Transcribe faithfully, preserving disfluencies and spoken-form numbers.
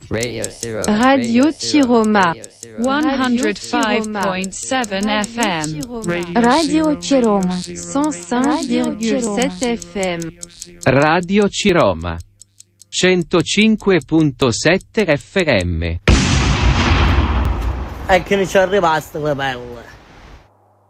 Radio Ciroma cent cinq point sept F M. Radio Ciroma cent cinq virgule sept F M. Radio Ciroma centocinque virgola sette F M. E che non ci è rimasto le pelle.